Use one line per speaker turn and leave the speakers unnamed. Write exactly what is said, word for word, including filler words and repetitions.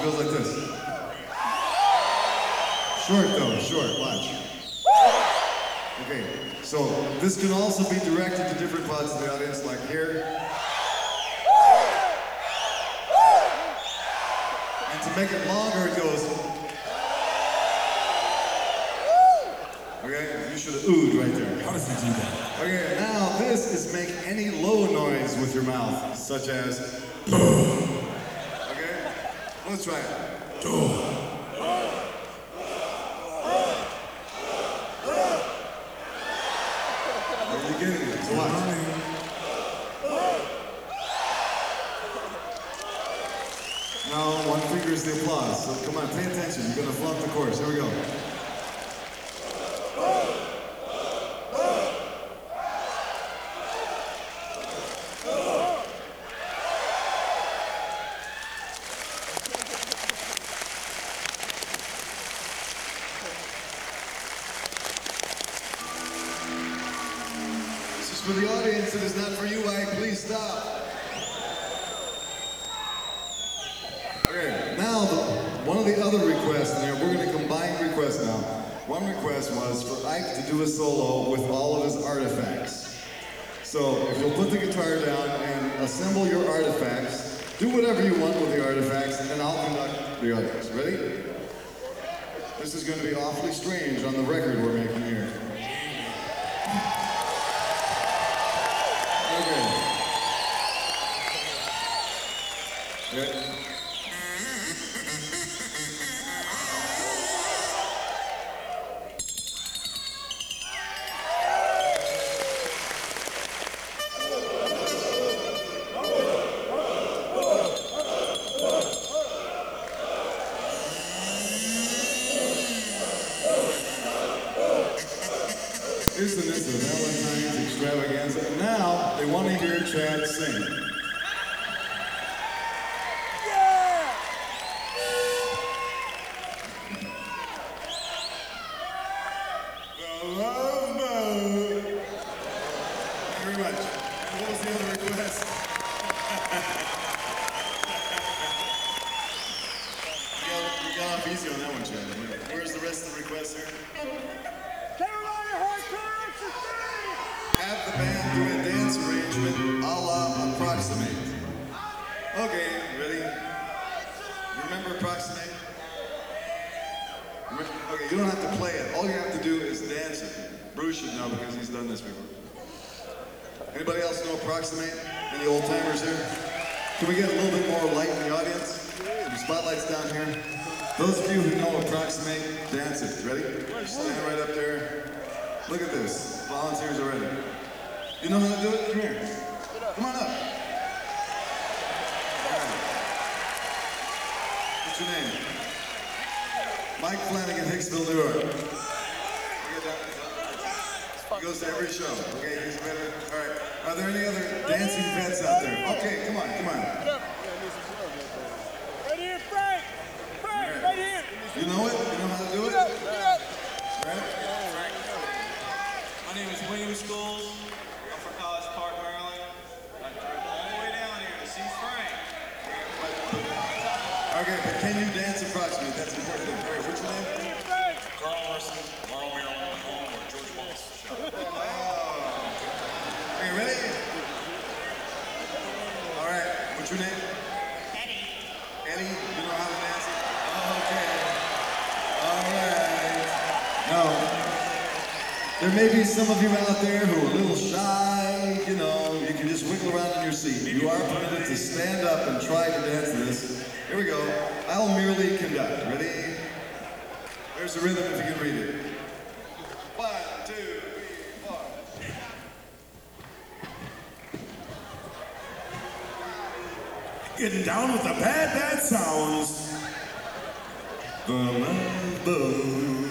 It goes like this. Short though, short, watch. Okay, so this can also be directed to different parts of the audience, like here. And to make it longer, it goes. Okay, you should have oohed right there.
How does he do that?
Okay, now this is make any low noise with your mouth, such as. Okay, let's try it. You're getting it, so watch. Now, one finger is the applause, so come on, pay attention. You're gonna flunk the chorus. Here we go. For the audience, it is not for you, Ike. Please stop. Okay, now the, one of the other requests in there, we're going to combine requests now. One request was for Ike to do a solo with all of his artifacts. So if you'll put the guitar down and assemble your artifacts, do whatever you want with the artifacts, and then I'll conduct the others. Ready? This is going to be awfully strange on the record we're making here. Okay. Yeah. Isn't this a Valentine's extravaganza? Now, they want to hear Chad sing. Yeah! The Love Boat. Thank you very much. And what was the other request? you, got, you got off easy on that one, Chad. Where's the rest of the requests here? Have the band do a dance arrangement a la Approximate. Okay, ready? Remember Approximate? Remember? Okay, you don't have to play it. All you have to do is dance it. Bruce should know because he's done this before. Anybody else know Approximate? Any old timers here? Can we get a little bit more light in the audience? The spotlight's down here. Those of you who know Approximate, dance it. Ready? Stand right up there. Look at this. Volunteers are ready. You know how to do it? Come here. Come on up. Right. What's your name? Mike Flanagan, Hicksville, New York. He goes to every show. Okay, he's ready. All right. Are there any other dancing vets out there? Okay, come on, come on.
Right here, Frank. Frank, right, right here.
You know it? You know how to do it? Right?
My name is William Scholes. I'm from College Park, Maryland. I drove all the way down here to see Frank.
Okay, but can you dance Approximate? That's important. All right, what's your name?
Carl Larson, Laurel, Maryland, home where George Wallace shot.
Oh. Are you ready? All right, what's your name?
Eddie.
Eddie, you know how to dance it? Okay. All right. Now, there may be some of you out there who are a little shy, you know, you can just wiggle around in your seat. You are permitted to stand up and try to dance this. Here we go. I'll merely conduct. Ready? There's the rhythm if you can read it. One, two, three, four.
Getting down with the bad, bad sounds.
The Love Boat.